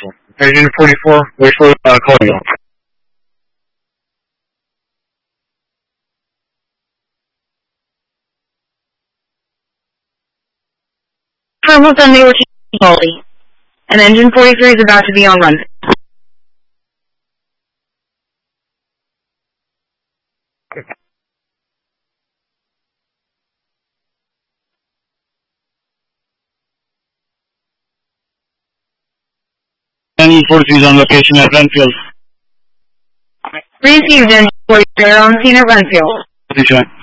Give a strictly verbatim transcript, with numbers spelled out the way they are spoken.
Excellent. Engine forty-four, wait for uh, calling you. Almost done, they were taking Holy. And engine forty-three is about to be on run. Engine forty-three is on location at Renfield. Received engine forty-three on scene at Renfield. Please join.